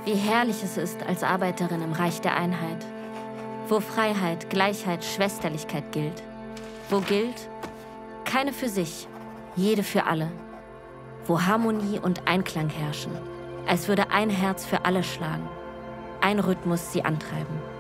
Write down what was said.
Wie herrlich es ist als Arbeiterin im Reich der Einheit, wo Freiheit, Gleichheit, Schwesterlichkeit gilt. Wo gilt, keine für sich, jede für alle. Wo Harmonie und Einklang herrschen, als würde ein Herz für alle schlagen, ein Rhythmus sie antreiben.